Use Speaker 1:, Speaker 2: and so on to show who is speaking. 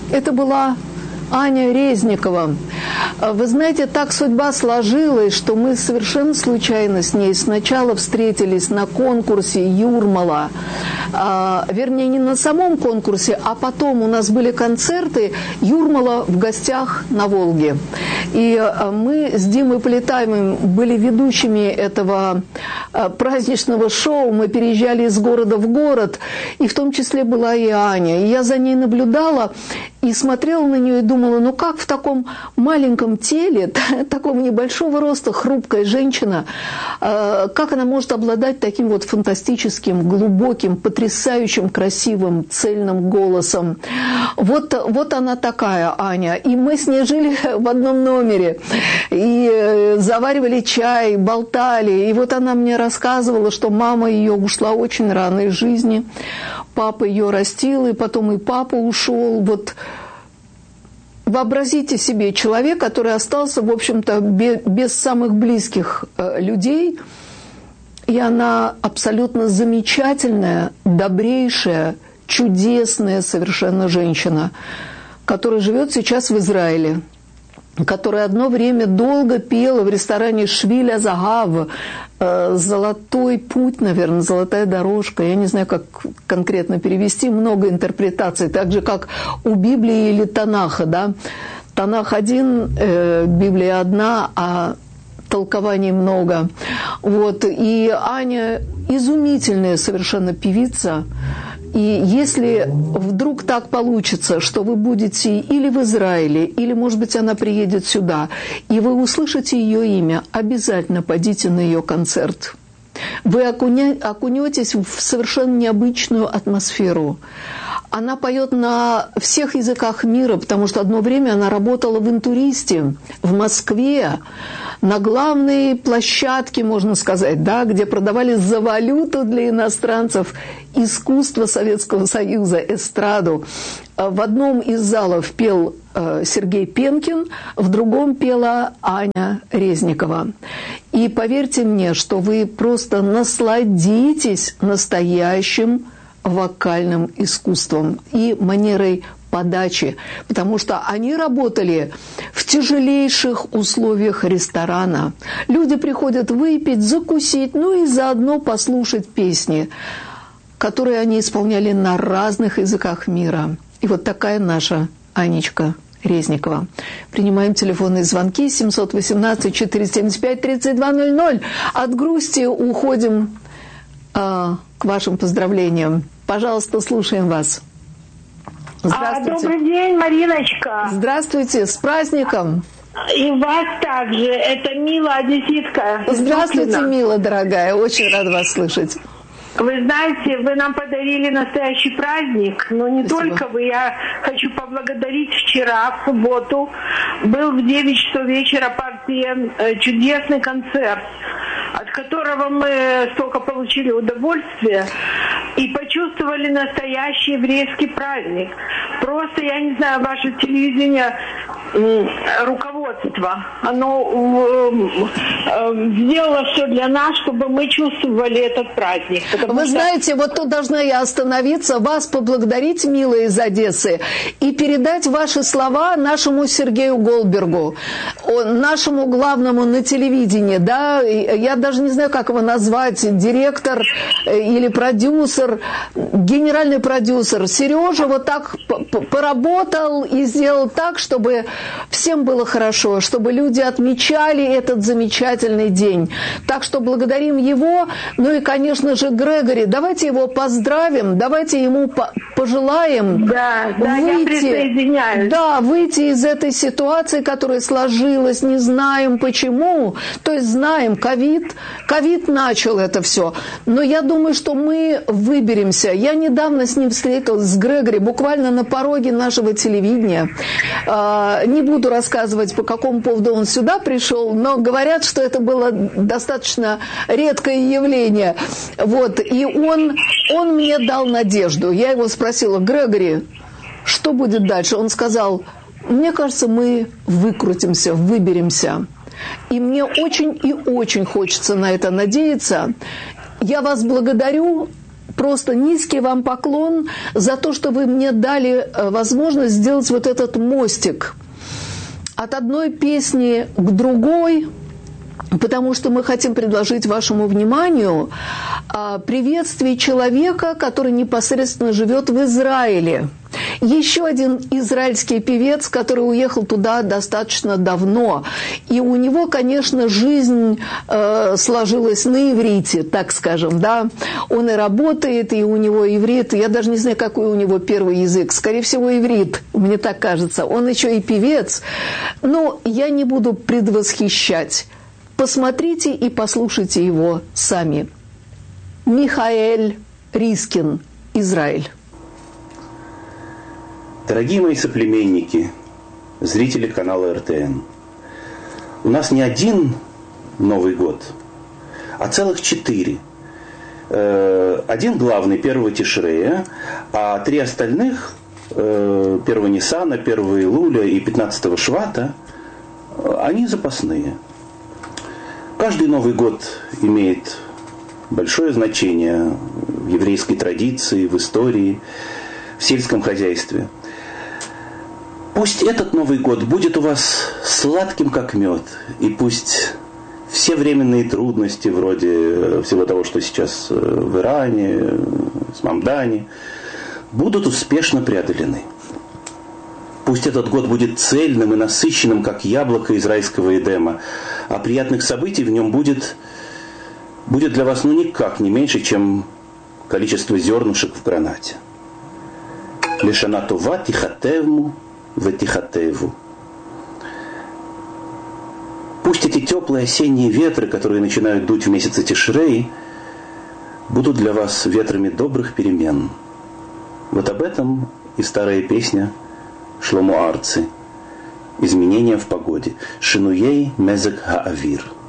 Speaker 1: Это была Аня Резникова. Вы знаете, так судьба сложилась, что мы совершенно случайно с ней сначала встретились на конкурсе Юрмала. Вернее, не на самом конкурсе, а потом у нас были концерты Юрмала в гостях на Волге. И мы с Димой Полетаевым были ведущими этого праздничного шоу. Мы переезжали из города в город, и в том числе была и Аня. И я за ней наблюдала и смотрела на нее и думала, ну как в таком маленьком теле, такого небольшого роста, хрупкая женщина, как она может обладать таким вот фантастическим, глубоким, потрясающим, красивым, цельным голосом. Вот она такая, Аня. И мы с ней жили в одном номере, и заваривали чай, болтали. И вот она мне рассказывала, что мама ее ушла очень рано из жизни, папа ее растил, и потом и папа ушел. Вот вообразите себе человек, который остался, в общем-то, без самых близких людей, и она абсолютно замечательная, добрейшая, чудесная совершенно женщина, которая живет сейчас в Израиле, которая одно время долго пела в ресторане «Швиль Азагав», «Золотой путь», наверное, «Золотая дорожка». Я не знаю, как конкретно перевести, много интерпретаций, так же, как у Библии или Танаха, да. Танах один, Библия одна, а толкований много. Вот. И Аня изумительная совершенно певица. И если вдруг так получится, что вы будете или в Израиле, или, может быть, она приедет сюда, и вы услышите ее имя, обязательно пойдите на ее концерт. Вы окунетесь в совершенно необычную атмосферу. Она поет на всех языках мира, потому что одно время она работала в «Интуристе» в Москве, на главной площадке, можно сказать, да, где продавали за валюту для иностранцев искусство Советского Союза, эстраду. В одном из залов пел Сергей Пенкин, в другом пела Аня Резникова. И поверьте мне, что вы просто насладитесь настоящим вокальным искусством и манерой подачи, потому что они работали в тяжелейших условиях ресторана. Люди приходят выпить, закусить, ну и заодно послушать песни, которые они исполняли на разных языках мира. И вот такая наша Анечка Резникова. Принимаем телефонные звонки 718-475-3200. От грусти уходим к вашим поздравлениям. Пожалуйста, слушаем вас. Здравствуйте.
Speaker 2: Добрый день, Мариночка.
Speaker 1: Здравствуйте, с праздником.
Speaker 2: И вас также. Это Мила, одесситка.
Speaker 1: Здравствуйте, Мила, дорогая. Очень рада вас слышать.
Speaker 2: Вы знаете, вы нам подарили настоящий праздник, но не
Speaker 1: Спасибо.
Speaker 2: только вы. Я хочу поблагодарить. Вчера, в субботу, был в 9 часов вечера партия, чудесный концерт, от которого мы столько получили удовольствия и почувствовали настоящий еврейский праздник. Просто, я не знаю, ваше телевидение, руководство, оно сделало все для нас, чтобы мы чувствовали этот праздник.
Speaker 1: Вы знаете, вот тут должна я остановиться, вас поблагодарить, милая, из Одессы, и передать ваши слова нашему Сергею Голдбергу, нашему главному на телевидении, да, я даже не знаю, как его назвать, директор или продюсер, генеральный продюсер. Сережа вот так поработал и сделал так, чтобы всем было хорошо, чтобы люди отмечали этот замечательный день. Так что благодарим его, ну и, конечно же, Грегори. Давайте его поздравим, давайте ему пожелаем
Speaker 2: я присоединяюсь.
Speaker 1: Да, выйти из этой ситуации, которая сложилась, не знаем почему. То есть знаем, ковид начал это все. Но я думаю, что мы выберемся. Я недавно с ним встретилась, с Грегори, буквально на пороге нашего телевидения. Не буду рассказывать, по какому поводу он сюда пришел, но говорят, что это было достаточно редкое явление. Вот. И он мне дал надежду. Я его спросила: Грегори, что будет дальше? Он сказал: мне кажется, мы выкрутимся, выберемся. И мне очень и очень хочется на это надеяться. Я вас благодарю просто низкий вам поклон за то, что вы мне дали возможность сделать вот этот мостик от одной песни к другой, потому что мы хотим предложить вашему вниманию приветствие человека, который непосредственно живет в Израиле. Еще один израильский певец, который уехал туда достаточно давно. И у него, конечно, жизнь сложилась на иврите, так скажем, да. Он и работает, и у него иврит. Я даже не знаю, какой у него первый язык. Скорее всего, иврит, мне так кажется. Он еще и певец. Но я не буду предвосхищать. Посмотрите и послушайте его сами. Михаэль Рискин, Израиль.
Speaker 3: Дорогие мои соплеменники, зрители канала РТН, у нас не один Новый год, а целых 4. Один главный 1 Тишрея, а 3 остальных 1 Ниссана, 1 Илуля и 15 Швата, они запасные. Каждый Новый год имеет большое значение в еврейской традиции, в истории, в сельском хозяйстве. Пусть этот Новый год будет у вас сладким, как мед, и пусть все временные трудности, вроде всего того, что сейчас в Иране, в Мамдане, будут успешно преодолены. Пусть этот год будет цельным и насыщенным, как яблоко из райского Эдема, а приятных событий в нем будет для вас никак не меньше, чем количество зернышек в гранате. Лешана това тихатевму ватихатеву. Пусть эти теплые осенние ветры, которые начинают дуть в месяце Тишрей, будут для вас ветрами добрых перемен. Вот об этом и старая песня Шломо Арци «Изменения в погоде» «Шинуей мезек хаавир».